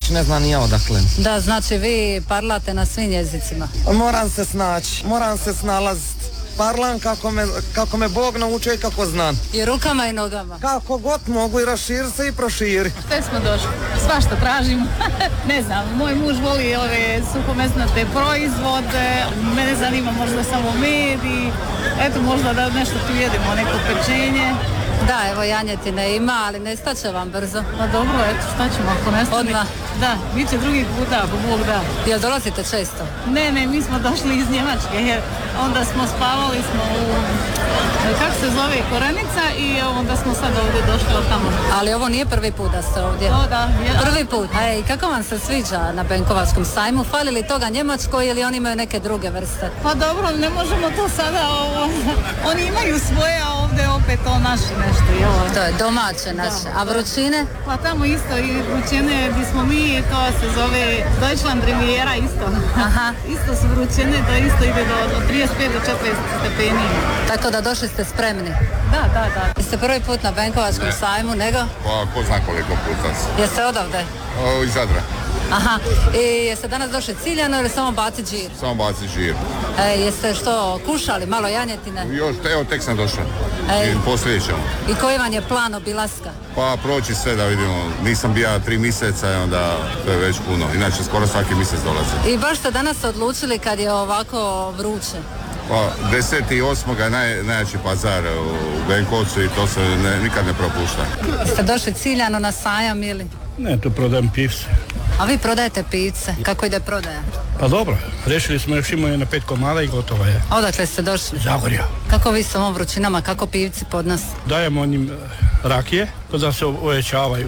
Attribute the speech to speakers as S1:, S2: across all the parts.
S1: znači ne znam ni ja odakle.
S2: Da, znači vi parlate na svim jezicima.
S1: Moram se snaći, moram se snalaziti. Parlam kako me Bog naučio i kako znam.
S2: I rukama i nogama.
S1: Kako god mogu i raširi se i proširi.
S3: Sve smo došli, svašta tražimo. Ne znam, moj muž voli ove suhomesnate proizvode, mene zanima možda samo med i eto možda da nešto tu jedemo, neko pečenje.
S2: Da, evo janjetine ima, ali ne staće vam brzo.
S3: Pa dobro, eto šta ćemo ako nestane.
S2: Odmah.
S3: Da, bit će drugi puta, ako Bog da.
S2: Jel dolazite često?
S3: Ne, mi smo došli iz Njemačke, jer onda smo spavali smo u, kako se zove, Korenica i onda smo sad ovdje došli od tamo.
S2: Ali ovo nije prvi put da ste ovdje?
S3: Da.
S2: Prvi put. I kako vam se sviđa na Benkovačkom sajmu? Fali li toga Njemačkoj ili oni imaju neke druge vrste?
S3: Pa dobro, ne možemo to sada, oni imaju svoje, a ovdje opet to naše nešto.
S2: To je domaće naše. A vrućine?
S3: Pa tamo isto i vrućine gdje smo mi, to se zove Deutschland Riviera isto.
S2: Aha.
S3: Isto su vrućine, to isto ide od 35 do 40 stepeni.
S2: Tako da došli ste spremni?
S3: Da.
S2: Jeste prvi put na Benkovačkom sajmu, nego?
S4: Pa ko zna koliko puta.
S2: Jeste odavde?
S4: Iz Zadra.
S2: Aha. I jeste danas došli ciljano ili samo baciti žir?
S4: Samo baci žir.
S2: Jeste što, kušali malo janjetine?
S4: Još, evo tek sam došao. Poslije ćemo.
S2: I koji vam je plan obilaska?
S4: Pa proći sve da vidimo. Nisam bio 3 mjeseca i onda to je već puno. Inače skoro svaki mjesec dolazi.
S2: I baš ste danas odlučili kad je ovako vruće?
S4: Pa 10.8. je najjači pazar u Benkovcu i to se nikad ne propušta.
S2: Ste došli ciljano na sajam ili?
S5: Ne, tu prodajem pivce.
S2: A vi prodajete pivce? Kako ide prodaja?
S5: Pa dobro, rešili smo još imaju na 5 komada i gotovo je.
S2: Odakle ste došli?
S5: Zagorja.
S2: Kako vi s ovom vrućinama, kako pivci pod nas?
S5: Dajemo onim rakije, da se ovećavaju.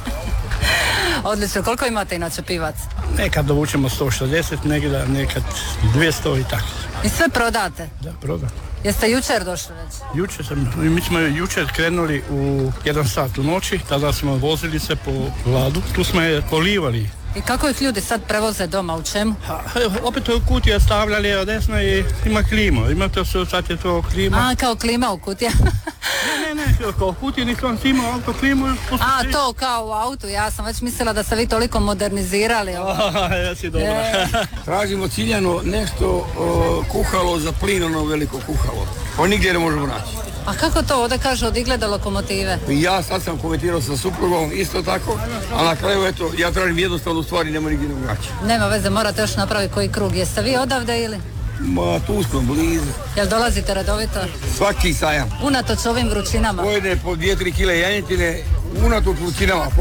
S2: Odlično, koliko imate inače pivac?
S5: Nekad dovučemo 160, nekad 200 i tako.
S2: I sve prodate?
S5: Da, prodam.
S2: Jeste jučer došli već?
S5: Mi smo jučer krenuli u 1 sat u noći, tada smo vozili se po Vladu, tu smo je polivali.
S2: I kako ih ljudi sad prevoze doma, u čemu?
S5: Opet u kutije stavljali od desna i ima klimu, imate sad je to klima.
S2: A, kao klima u kutija?
S5: Ne, kao kutije nisam imao auto klimu.
S2: A, to kao u autu, ja sam već mislila da ste vi toliko modernizirali.
S5: Ja si dobra.
S6: Tražimo ciljano nešto kuhalo za plin, ono veliko kuhalo. Pa nigdje ne možemo naći.
S2: A kako to ovdje kaže od igleda lokomotive?
S6: Ja sad sam komentirao sa suprugom isto tako, a na kraju eto, ja tražim jednostavnu stvar i nema nigdje ne naći.
S2: Nema veze, morate još napraviti koji krug. Jeste vi odavde ili?
S6: Ma tu smo blizu.
S2: Jel dolazite redovito?
S6: Svaki sajam.
S2: Unatoč ovim vrućinama?
S6: Pojede po 2-3 kile janjetine, unatoč vrućinama.